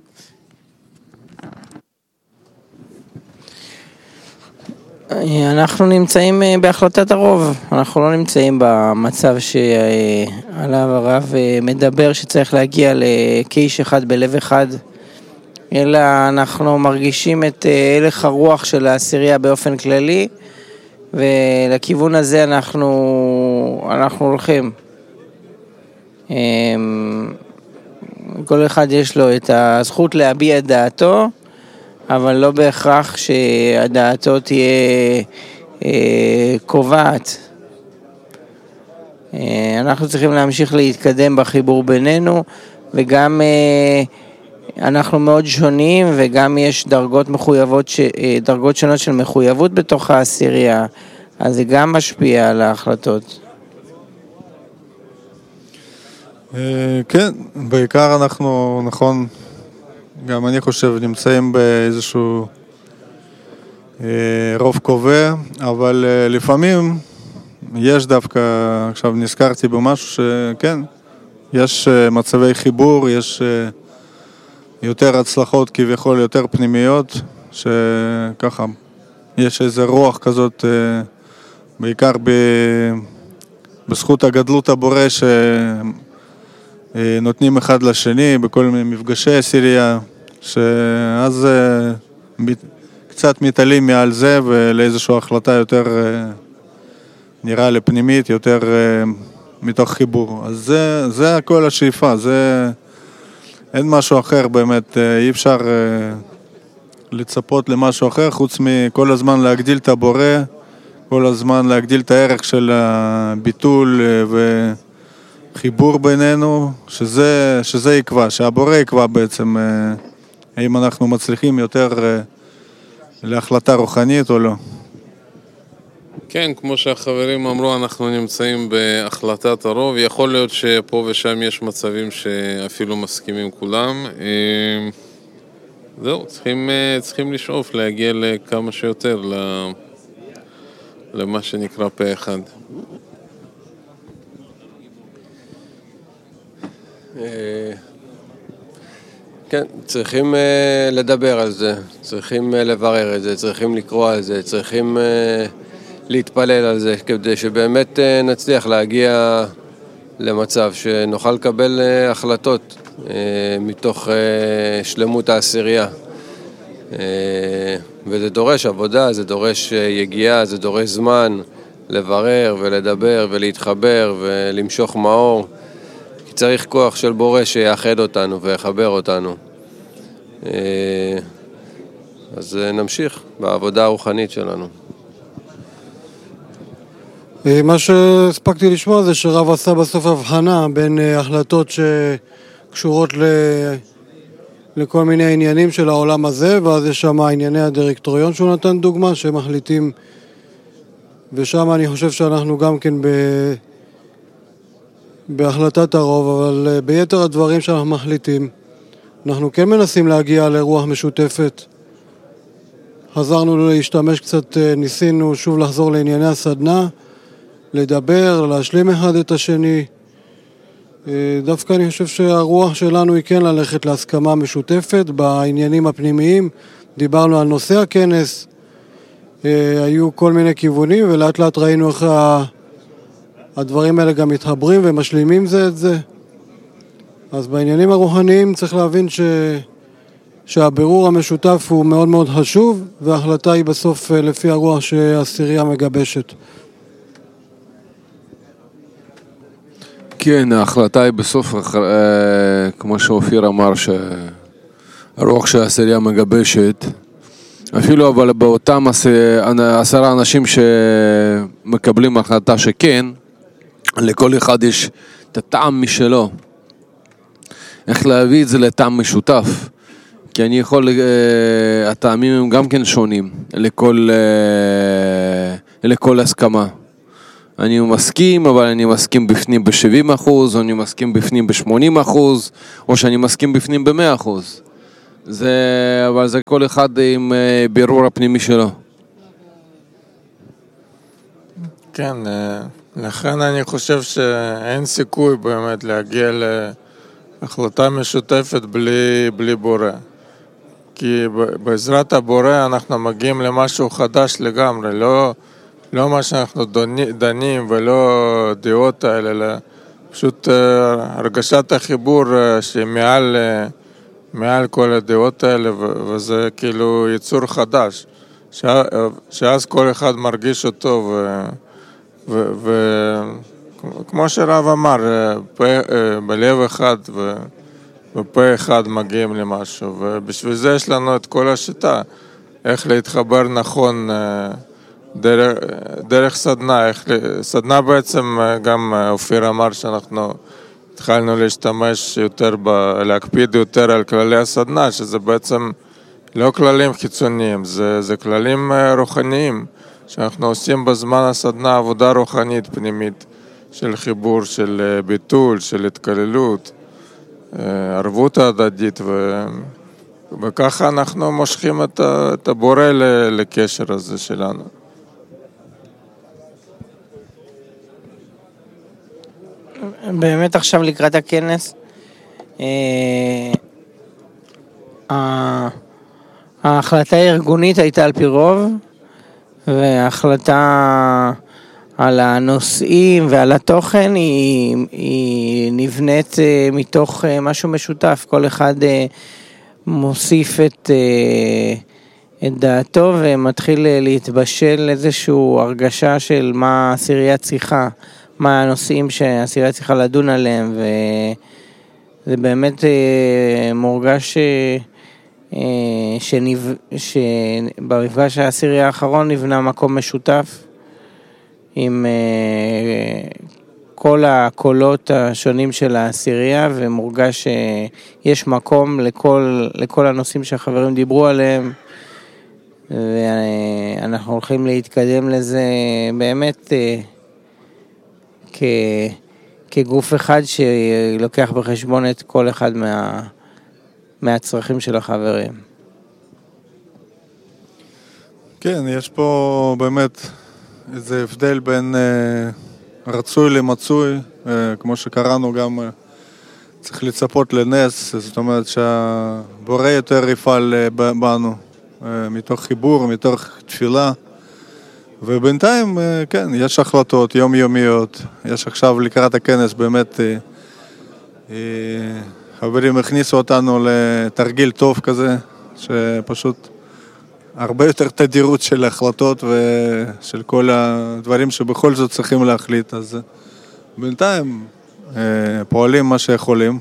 אנחנו נמצאים בהחלטת הרוב, אנחנו לא נמצאים במצב שעליו הרב מדבר שצריך להגיע לקיש אחד בלב אחד, אלא אנחנו מרגישים את הלך הרוח של העשירייה באופן כללי, ולכיוון הזה אנחנו הולכים. כל אחד יש לו את הזכות להביע את דעתו, אבל לא בהכרח שהדעתו תהיה קובעת. אנחנו צריכים להמשיך להתקדם בחיבור בינינו, וגם אנחנו מאוד שונים, וגם יש דרגות שונות של מחויבות בתוך העשירייה, אז זה גם משפיע על ההחלטות. כן, בעיקר אנחנו, נכון, גם אני חושב נמצאים באיזשהו רוב קובע, אבל לפעמים יש דווקא, עכשיו נזכרתי במשהו שכן, יש מצבי חיבור, יש יותר הצלחות כביכול, יותר פנימיות, שככה יש איזה רוח כזאת, בעיקר בזכות הגדלות הבורא שנותנים אחד לשני בכל מיני מפגשי עשירייה, שאז קצת מתעלים מעל זה ולאיזושהי החלטה יותר נראה לי פנימית, יותר מתוך חיבור. אז זה הכל השאיפה, אין משהו אחר באמת, אי אפשר לצפות למשהו אחר חוץ מכל הזמן להגדיל את הבורא, כל הזמן להגדיל את הערך של הביטול וחיבור בינינו, שזה יקבע, שהבורא יקבע בעצם האם אנחנו מצליחים יותר להחלטה רוחנית או לא. כן, כמו שהחברים אמרו, אנחנו נמצאים בהחלטת הרוב. יכול להיות שפה ושם יש מצבים שאפילו מסכימים כולם. זהו, צריכים לשאוף להגיע לכמה שיותר למה שנקרא פה אחד. כן, צריכים לדבר על זה, צריכים לברר את זה, צריכים לקרוא על זה, צריכים להתפלל על זה, כדי שבאמת נצליח להגיע למצב שנוכל לקבל החלטות מתוך שלמות העשירייה. וזה דורש עבודה, זה דורש יגיעה, זה דורש זמן לברר ולדבר ולהתחבר ולמשוך מאור. כי צריך כוח של בורא שיאחד אותנו ויחבר אותנו. אז נמשיך בעבודה הרוחנית שלנו. מה שהספקתי לשמוע זה שרב עשה בסוף הבחנה בין החלטות שקשורות לכל מיני עניינים של העולם הזה, ואז יש שם ענייני הדירקטוריון שהוא נתן דוגמה שמחליטים, ושם אני חושב שאנחנו גם כן בהחלטת הרוב, אבל ביתר הדברים שאנחנו מחליטים אנחנו כן מנסים להגיע לרוח משותפת. חזרנו להשתמש קצת, ניסינו שוב לחזור לענייני הסדנה, לדבר, להשלים אחד את השני. דווקא אני חושב שהרוח שלנו היא כן ללכת להסכמה משותפת בעניינים הפנימיים. דיברנו על נושא הכנס, היו כל מיני כיוונים, ולאט לאט ראינו איך הדברים האלה גם מתחברים ומשלימים זה את זה. אז בעניינים הרוחניים צריך להבין שהבירור המשותף הוא מאוד מאוד חשוב, וההחלטה היא בסוף לפי הרוח שהעשירייה מגבשת. כן, ההחלטה היא בסוף, כמו שאופיר אמר, שהרוח שהעשירייה מגבשת, אפילו אבל באותם 10 אנשים שמקבלים החלטה שכן, לכל אחד יש את הטעם משלו. איך להביא את זה לטעם משותף? כי אני יכול, הטעמים הם גם כן שונים לכל הסכמה. אני מסכים, אבל אני מסכים בפנים ב-70%, או אני מסכים בפנים ב-80%, או שאני מסכים בפנים ב-100%. אבל זה כל אחד עם בירור הפנימי שלו. כן, לכן אני חושב שאין סיכוי באמת להגיע להחלטה משותפת בלי בורא. כי בעזרת הבורא אנחנו מגיעים למשהו חדש לגמרי, לא מה שאנחנו דנים ולא דעות האלה, אלא פשוט הרגשת החיבור שמעל כל הדעות האלה, וזה כאילו יצור חדש, שאז כל אחד מרגיש אותו, וכמו שרב אמר, בלב אחד ופה אחד מגיעים למשהו, ובשביל זה יש לנו את כל השיטה, איך להתחבר נכון דרך סדנה. סדנה בעצם גם אופיר אמר שאנחנו התחלנו להשתמש יותר, להקפיד יותר על כללי הסדנה, שזה בעצם לא כללים חיצוניים, זה כללים רוחניים, שאנחנו עושים בזמן הסדנה עבודה רוחנית פנימית, של חיבור, של ביטול, של התקללות, ערבות ההדדית, וככה אנחנו מושכים את הבורא לקשר הזה שלנו. באמת עכשיו לקראת הכנס, ההחלטה הארגונית הייתה על פי רוב, וההחלטה על הנושאים ועל התוכן היא נבנית מתוך משהו משותף. כל אחד מוסיף את דעתו ומתחיל להתבשל איזשהו הרגשה של מה העשירייה צריכה, מה הנושאים שהעשירייה צריכה לדון עליהם, וזה באמת מורגש שבמפגש העשירי האחרון נבנה מקום משותף עם כל הקולות השונים של העשירייה, ומורגש שיש מקום לכל הנושאים שהחברים דיברו עליהם, ואנחנו הולכים להתקדם לזה באמת כגוף אחד שלוקח בחשבון את כל אחד מהצרכים של החברים. כן, יש פה באמת איזה הבדל בין רצוי למצוי, כמו שקראנו גם צריך לצפות לנס, זאת אומרת שהבורא יותר יפעל בנו, מתוך חיבור, מתוך תפילה, ובינתיים, כן, יש החלטות יומיומיות, יש עכשיו לקראת הכנס באמת, חברים הכניסו אותנו לתרגיל טוב כזה, שפשוט הרבה יותר תדירות של החלטות ושל כל הדברים שבכל זאת צריכים להחליט, אז בינתיים פועלים מה שיכולים,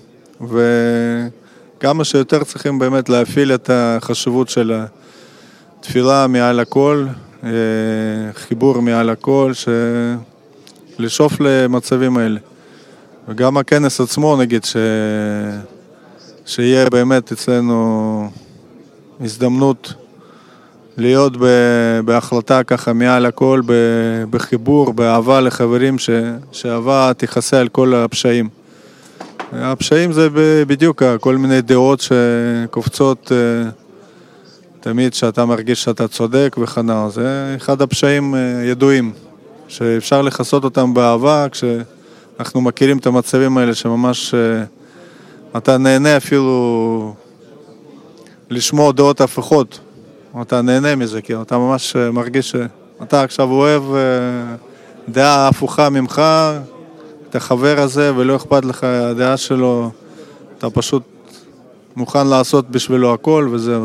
וכמה שיותר צריכים באמת להפעיל את החשיבות של התפילה מעל הכל, חיבור מעל הכל, לשאוף למצבים האלה. וגם הכנס עצמו נגיד שיהיה באמת אצלנו הזדמנות להיות בהחלטה ככה מעל הכל, בחיבור, באהבה לחברים, שאהבה תכסה על כל הפשעים. הפשעים זה בדיוק כל מיני דעות שקופצות תמיד שאתה מרגיש שאתה צודק וחנה. זה אחד הפשעים ידועים, שאפשר לחסות אותם באהבה, כשאנחנו מכירים את המצבים האלה שממש אתה נהנה אפילו לשמוע דעות הפוכות. אתה נהנה מזה, כי אתה ממש מרגיש שאתה עכשיו אוהב דעה הפוכה ממך, את החבר הזה, ולא אכפת לך הדעה שלו, אתה פשוט מוכן לעשות בשבילו הכל, וזהו,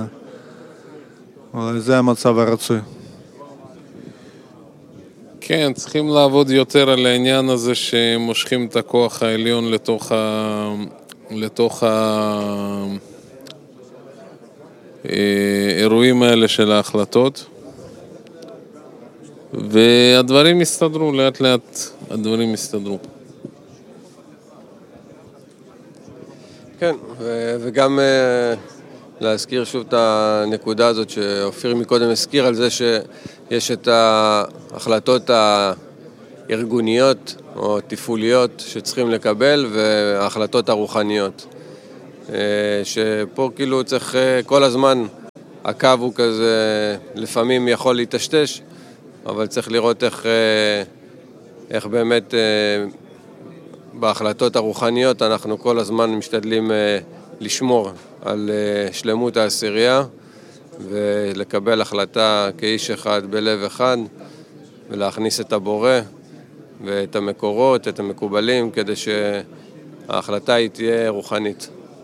זה המצב הרצוי. כן, צריכים לעבוד יותר על העניין הזה שמושכים את הכוח העליון לתוך האירועים האלה של ההחלטות, והדברים יסתדרו, לאט לאט הדברים יסתדרו. כן, וגם להזכיר שוב את הנקודה הזאת שאופיר מקודם הזכיר על זה שיש את ההחלטות ארגוניות או תפעוליות שצריכים לקבל, וההחלטות הרוחניות. שפה כאילו צריך כל הזמן, הקו הוא כזה, לפעמים יכול להתשתש, אבל צריך לראות איך באמת בהחלטות הרוחניות אנחנו כל הזמן משתדלים לשמור על שלמות העשירייה ולקבל החלטה כאיש אחד בלב אחד ולהכניס את הבורא ואת המקורות, את המקובלים, כדי שההחלטה היא תהיה רוחנית.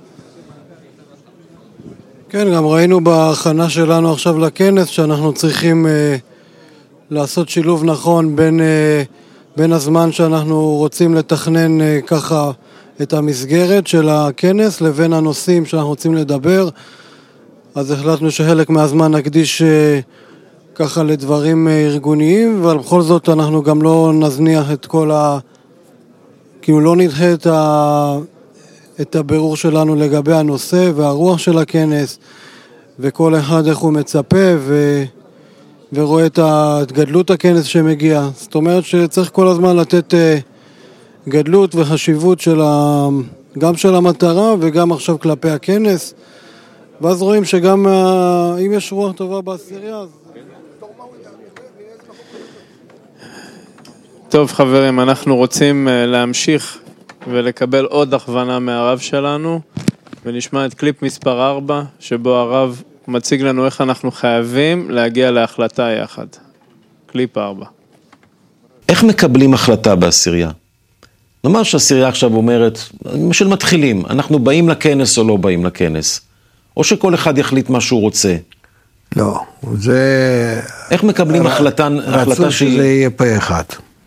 כן, גם ראינו בהכנה שלנו עכשיו לכנס שאנחנו צריכים לעשות שילוב נכון בין הזמן שאנחנו רוצים לתכנן ככה את המסגרת של הכנס לבין הנושאים שאנחנו רוצים לדבר. אז החלטנו שחלק מהזמן נקדיש ככה לדברים ארגוניים, אבל בכל זאת אנחנו גם לא נזניח את כל כאילו לא נדחה את הבירור שלנו לגבי הנושא והרוח של הכנס, וכל אחד איך הוא מצפה ורואה את גדלות הכנס שמגיע. זאת אומרת שצריך כל הזמן לתת גדלות וחשיבות גם של המטרה וגם עכשיו כלפי הכנס, ואז רואים שגם אם יש רוח טובה בעשירייה אז... טוב חברים, אנחנו רוצים להמשיך ולקבל עוד הכוונה מהרב שלנו, ונשמע את קליפ מספר 4, שבו הרב מציג לנו איך אנחנו חייבים להגיע להחלטה יחד. קליפ 4. איך מקבלים החלטה בעשירייה? נאמר שהעשירייה עכשיו אומרת, למשל מתחילים, אנחנו באים לכנס או לא באים לכנס, או שכל אחד יחליט מה שהוא רוצה. לא, זה... איך מקבלים החלטה רצוי שזה יהיה פה אחד.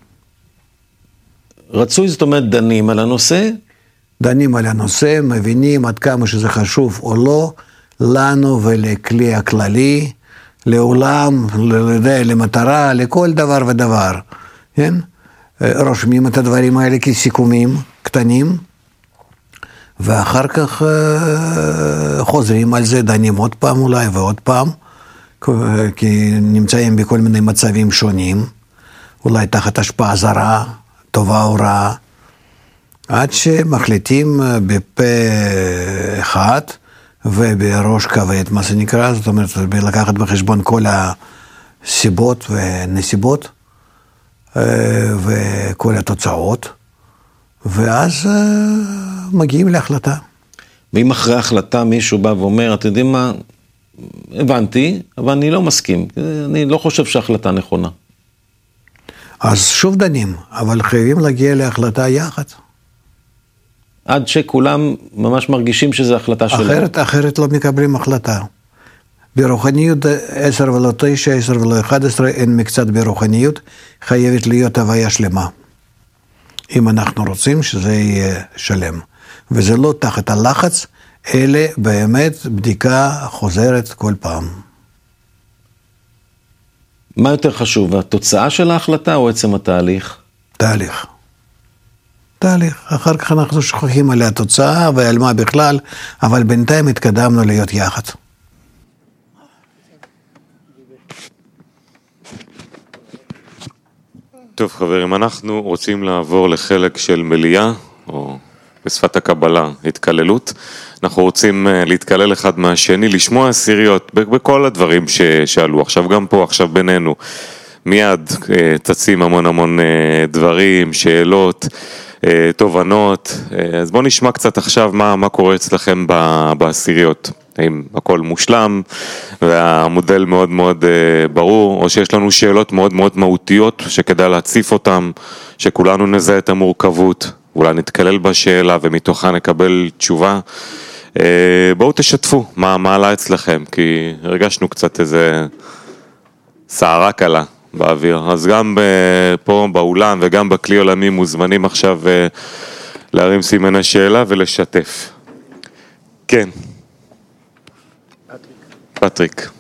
רצוי, זאת אומרת, דנים על הנושא? דנים על הנושא, מבינים עד כמה שזה חשוב או לא, לנו ולכלי הכללי, לעולם, למטרה, לכל דבר ודבר. כן? רושמים את הדברים האלה כסיכומים קטנים, ואחר כך חוזרים על זה, דנים עוד פעם אולי ועוד פעם, כי נמצאים בכל מיני מצבים שונים, אולי תחת השפעה זרה, טובה או רעה, עד שמחליטים בפה אחד ובראש כבד, מה שנקרא, זאת אומרת, לקחת בחשבון כל הסיבות ונסיבות וכל התוצאות, ואז מגיעים להחלטה. ואם אחרי החלטה מישהו בא ואומר, אתם יודעים מה, הבנתי, אבל אני לא מסכים, אני לא חושב שההחלטה נכונה. אז שוב דנים, אבל חייבים להגיע להחלטה יחד. עד שכולם ממש מרגישים שזו החלטה שלהם. אחרת לא מקבלים החלטה. ברוחניות 10 ולא 9, 10 ולא 11, אין מקצת ברוחניות, חייבת להיות הוויה שלמה. אם אנחנו רוצים שזה יהיה שלם. וזה לא תחת הלחץ, אלא באמת בדיקה חוזרת כל פעם. מה יותר חשוב, התוצאה של ההחלטה או עצם התהליך? תהליך. אחר כך אנחנו שוכחים על התוצאה ועל מה בכלל, אבל בינתיים התקדמנו להיות יחד. טוב חברים, אנחנו רוצים לעבור לחלק של מליאה, או בשפת הקבלה, התקללות. אנחנו רוצים להתקלל אחד מהשני, לשמוע עשיריות בכל הדברים ששאלו. עכשיו גם פה, עכשיו בינינו, מיד תצאים המון דברים, שאלות, תובנות. אז בואו נשמע קצת עכשיו מה קורה אצלכם בעשיריות. האם הכל מושלם והמודל מאוד מאוד ברור, או שיש לנו שאלות מאוד מאוד מהותיות שכדאי להציף אותם, שכולנו נזהה את המורכבות, אולי נתקלל בשאלה ומתוכה נקבל תשובה. בואו תשתפו מה עלה אצלכם, כי הרגשנו קצת איזה סערה קלה באוויר. אז גם פה באולם וגם בכלי עולמי מוזמנים עכשיו להרים סימן השאלה ולשתף. כן. פטריק.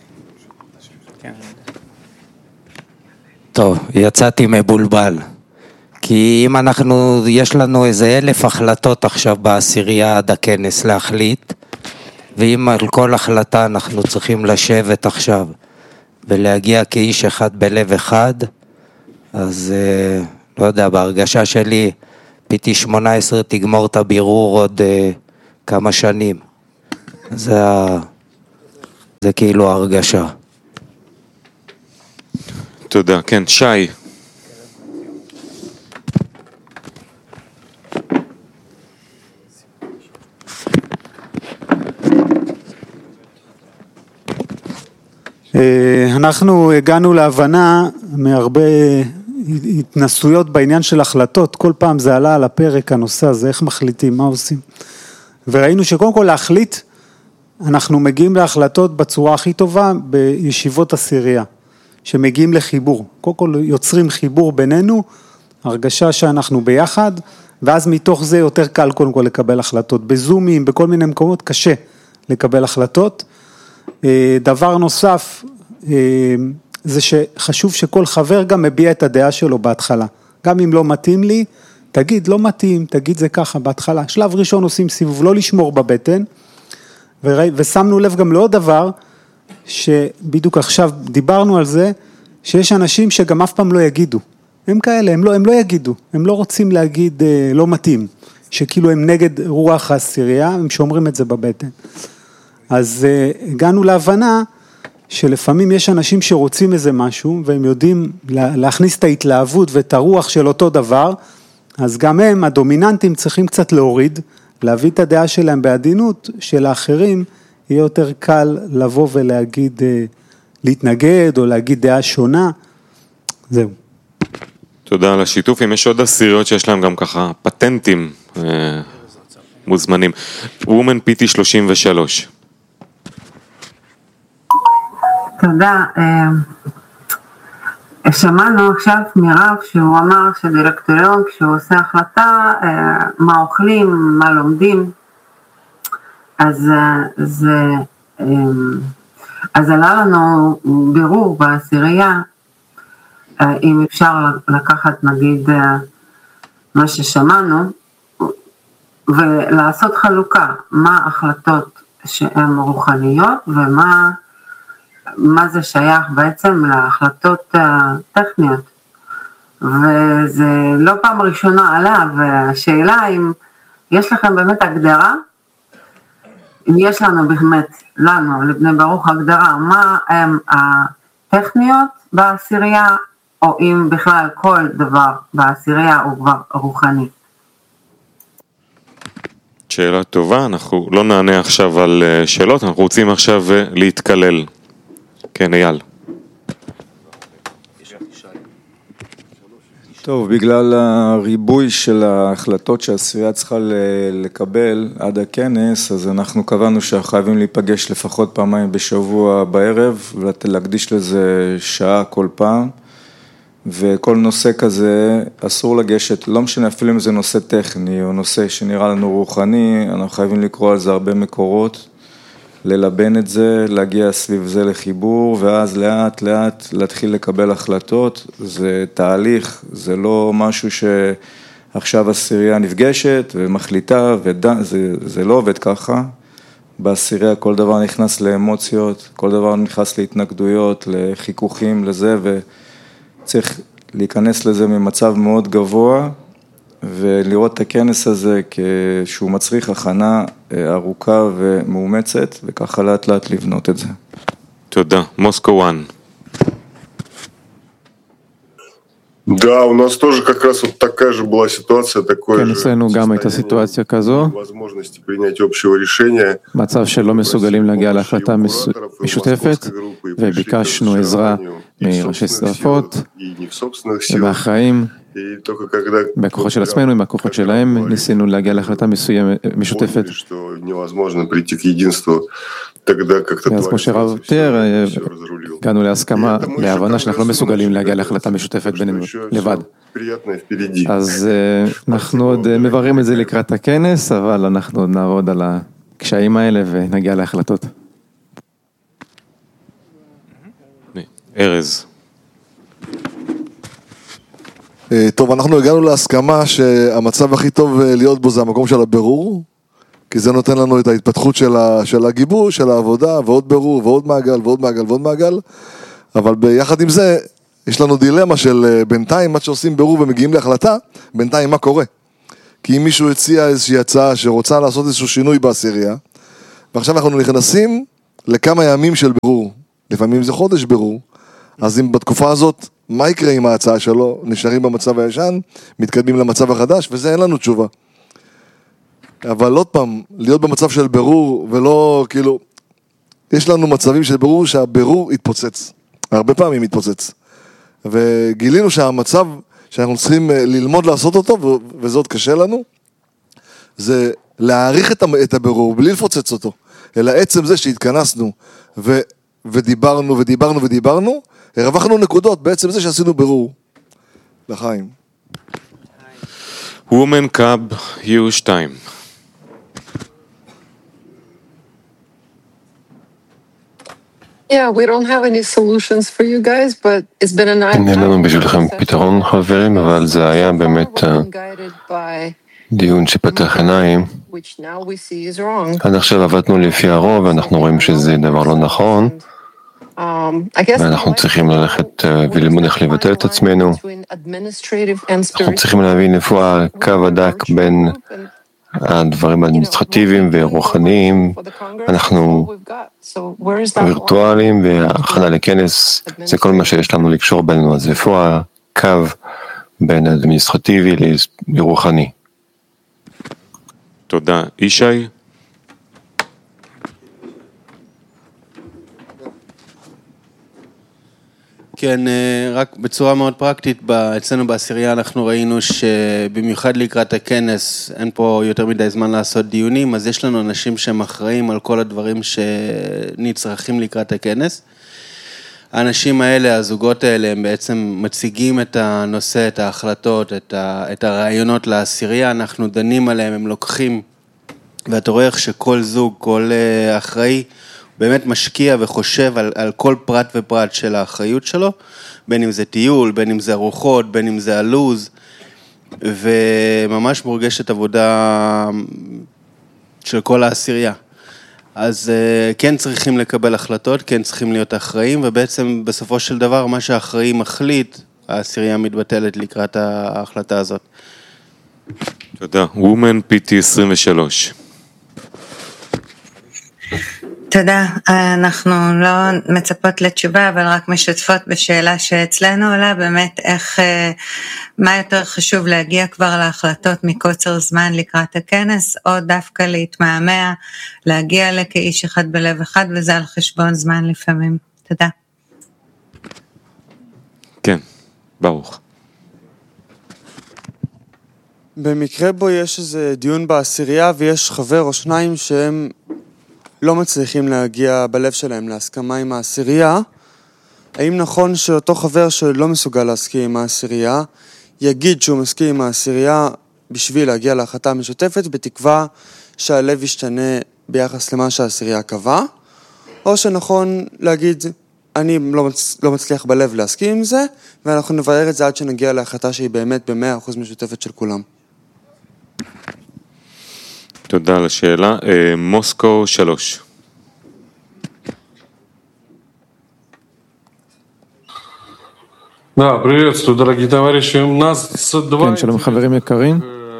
טוב, יצאתי מבולבל. כי אם יש לנו איזה 1,000 החלטות עכשיו בעשירייה עד הכנס להחליט, ואם על כל החלטה אנחנו צריכים לשבת עכשיו ולהגיע כאיש אחד בלב אחד, אז לא יודע, בהרגשה שלי, PT18 תגמור את הבירור עוד כמה שנים. זה כאילו ההרגשה. תודה, כן, שי. אנחנו הגענו להבנה מהרבה התנסויות בעניין של החלטות, כל פעם זה עלה על הפרק הנושא הזה, איך מחליטים, מה עושים. וראינו שקודם כל להחליט, אנחנו מגיעים להחלטות בצורה הכי טובה בישיבות עשירייה, שמגיעים לחיבור, קודם כל יוצרים חיבור בינינו, הרגשה שאנחנו ביחד, ואז מתוך זה יותר קל קודם כל לקבל החלטות, בזומים, בכל מיני מקומות קשה לקבל החלטות. דבר נוסף, זה שחשוב שכל חבר גם מביע את הדעה שלו בהתחלה, גם אם לא מתאים לי, תגיד לא מתאים, תגיד זה ככה בהתחלה, שלב ראשון עושים סיבוב, לא לשמור בבטן, ושמנו לב גם לעוד דבר, שבדיוק עכשיו דיברנו על זה, שיש אנשים שגם אף פעם לא יגידו, הם כאלה, הם לא יגידו, הם לא רוצים להגיד לא מתאים, שכאילו הם נגד רוח העשירייה, הם שומרים את זה בבטן. אז הגענו להבנה שלפעמים יש אנשים שרוצים איזה משהו, והם יודעים להכניס את ההתלהבות ואת הרוח של אותו דבר, אז גם הם, הדומיננטים, צריכים קצת להוריד, להביא את הדעה שלהם בעדינות, שלאחרים יהיה יותר קל לבוא ולהגיד, להתנגד או להגיד דעה שונה, זהו. תודה על השיתוף, אם יש עוד עשיריות שיש להם גם ככה פטנטים מוזמנים. וומן PT 33. תודה. שמענו עכשיו מרב שהוא אמר שדירקטוריון כשהוא עושה החלטה מה אוכלים, מה לומדים, אז עלה לנו בירור בעשירייה, אם אפשר לקחת נגיד מה ששמענו, ולעשות חלוקה, מה החלטות שהן רוחניות ומה זה שייך בעצם להחלטות טכניות. וזה לא פעם ראשונה עלה, והשאלה אם יש לכם באמת הגדרה, אם יש לנו באמת, לנו, לבני ברוך הגדרה, מה הם הטכניות בעשירייה, או אם בכלל כל דבר בעשירייה הוא כבר רוחני. שאלה טובה, אנחנו לא נענה עכשיו על שאלות, אנחנו רוצים עכשיו להתקלל. כן, אייל. טוב, בגלל הריבוי של ההחלטות שהעשירייה צריכה לקבל עד הכנס, אז אנחנו קבענו שחייבים להיפגש לפחות פעמיים בשבוע בערב, ולהקדיש לזה שעה כל פעם, וכל נושא כזה אסור לגשת, לא משנה אפילו אם זה נושא טכני או נושא שנראה לנו רוחני, אנחנו חייבים לקרוא על זה הרבה מקורות, ללבן את זה, להגיע סביב זה לחיבור, ואז לאט לאט להתחיל לקבל החלטות, זה תהליך, זה לא משהו שעכשיו עשירייה נפגשת ומחליטה, זה לא עובד ככה, בעשירייה כל דבר נכנס לאמוציות, כל דבר נכנס להתנגדויות, לחיכוכים, לזה, וצריך להיכנס לזה ממצב מאוד גבוה, ולראות את הכנס הזה כשהוא מצריך הכנה ארוכה ומאומצת, וככה לאט לאט לבנות את זה. תודה. מוסקו 1. Да, у нас тоже как раз вот такая же была ситуация, такое же возможности принять общего решения. מצב שלא מסוגלים להגיע להחלטה משותפת, וביקשנו עזרה מראשי שדות ומהחיים, בכוחות של עצמנו, עם הכוחות שלהם, ניסינו להגיע להחלטה משותפת. אז כמו שרב תיאר, הגענו להסכמה, להבנה שאנחנו לא מסוגלים להגיע להחלטה משותפת בינינו לבד. אז אנחנו עוד מבררים את זה לקראת הכנס, אבל אנחנו עוד נעבוד על הקשיים האלה ונגיע להחלטות. ארז. טוב, אנחנו הגענו להסכמה שהמצב הכי טוב להיות בו זה המקום של הבירור, כי זה נותן לנו את ההתפתחות של הגיבוש, של העבודה, ועוד בירור, ועוד מעגל, ועוד מעגל, ועוד מעגל, אבל ביחד עם זה, יש לנו דילמה של בינתיים, עד שעושים בירור ומגיעים להחלטה, בינתיים מה קורה? כי אם מישהו הציע איזושהי הצעה שרוצה לעשות איזשהו שינוי בעשירייה, ועכשיו אנחנו נכנסים לכמה ימים של בירור, לפעמים זה חודש בירור, אז אם בתקופה הזאת, מה יקרה עם ההצעה שלו? נשארים במצב הישן, מתקדמים למצב החדש, וזה אין לנו תשובה. אבל עוד פעם, להיות במצב של בירור, ולא כאילו, יש לנו מצבים של בירור שהבירור יתפוצץ, הרבה פעמים יתפוצץ. וגילינו שהמצב שאנחנו צריכים ללמוד לעשות אותו, וזה עוד קשה לנו, זה להעריך את הבירור בלי לפוצץ אותו, אלא עצם זה שהתכנסנו ודיברנו, הרווחנו נקודות בעצם זה שעשינו בירור. לחיים. Woman Cub U2. Yeah, we don't have any solutions for you guys, but it's been a nice אין לנו בשבילכם פתרון חברים, אבל זה היה באמת דיון שפתח עיניים. עד עכשיו עבדנו לפי הרוב, ואנחנו רואים שזה דבר לא נכון, ואנחנו צריכים ללכת וללמוד איך לבטל את עצמנו. אנחנו צריכים להבין איפה הקו הדק בין הדברים האדמיניסטרטיביים ורוחניים. אנחנו וירטואליים, והכנה לכנס זה כל מה שיש לנו לקשור בינינו. אז איפה הקו בין האדמיניסטרטיבי לרוחני? תודה. ישי? כן, רק בצורה מאוד פרקטית, אצלנו בעשירייה אנחנו ראינו שבמיוחד לקראת הכנס, אין פה יותר מדי זמן לעשות דיונים, אז יש לנו אנשים שהם אחראים על כל הדברים שנצרכים לקראת הכנס. האנשים האלה, הזוגות האלה, הם בעצם מציגים את הנושא, את ההחלטות, את הרעיונות לעשירייה, אנחנו דנים עליהם, הם לוקחים, ואתה רואה איך שכל זוג, כל אחראי, באמת משקיע וחושב על כל פרט ופרט של האחריות שלו, בין אם זה טיול, בין אם זה ארוחות, בין אם זה הלוז, וממש מורגשת עבודה של כל העשירייה. אז כן צריכים לקבל החלטות, כן צריכים להיות אחראים, ובעצם בסופו של דבר מה שהאחראי מחליט, העשירייה מתבטלת לקראת ההחלטה הזאת. תודה. Woman PT 23. תודה, אנחנו לא מצפות לתשובה, אבל רק משתפות בשאלה שאצלנו עולה, באמת איך, מה יותר חשוב להגיע כבר להחלטות מקוצר זמן לקראת הכנס, או דווקא להתמהמה, להגיע לכאיש אחד בלב אחד, וזה על חשבון זמן לפעמים. תודה. כן, ברוך. במקרה בו יש איזה דיון בעשירייה, ויש חבר או שניים שהם לא מצליחים להגיע בלב שלהם להסכמה עם העשירייה, האם נכון שאותו חבר שלא מסוגל להסכים עם העשירייה, יגיד שהוא מסכים עם העשירייה בשביל להגיע להחלטה המשותפת, בתקווה שהלב ישתנה ביחס למה שהעשירייה קבע, או שנכון להגיד, אני לא מצליח בלב להסכים עם זה, ואנחנו נברר את זה עד שנגיע להחלטה שהיא באמת ב100% משותפת של כולם. תודה על השאלה. מוסקו 3. Да, приветствую, дорогие товарищи. У нас כן, שלום חברים יקרים.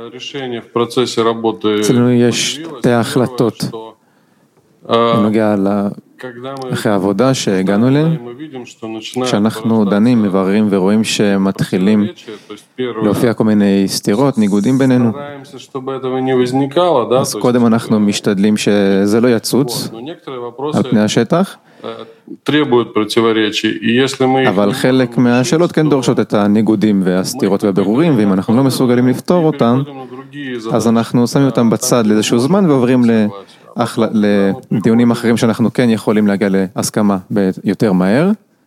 אצלנו יש שתי החלטות בנוגע אחרי העבודה שהגענו אליהם, כשאנחנו דנים, מבררים ורואים שמתחילים להופיע כל מיני סתירות, ניגודים בינינו. אז קודם אנחנו משתדלים שזה לא יצוץ על פני השטח, אבל חלק מהשאלות כן דורשות את הניגודים והסתירות והבירורים, ואם אנחנו לא מסוגלים לפתור אותם, אז אנחנו שמים אותם בצד לאיזשהו זמן ועוברים לדיונים אחרים שאנחנו כן יכולים להגיע להסכמה יותר מהר.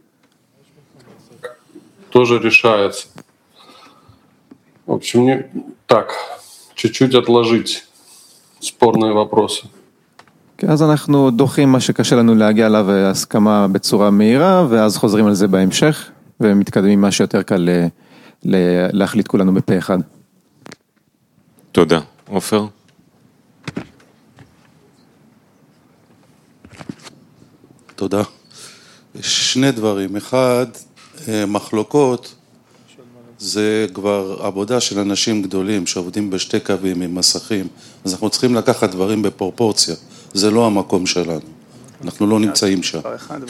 Тоже решается. В общем, так, чуть-чуть отложить спорные вопросы. אז אנחנו דוחים מה שקשה לנו להגיע אליו הסכמה בצורה מהירה, ואז חוזרים על זה בהמשך, ומתקדמים מה שיותר קל להחליט כולנו בפה אחד. תודה. עופר? תודה. יש שני דברים. אחד, מחלוקות זה כבר עבודה של אנשים גדולים שעובדים בשתי קווים עם מסכים, אז אנחנו צריכים לקחת דברים בפרופורציה, זה לא המקום שלנו, אנחנו לא נמצאים שם.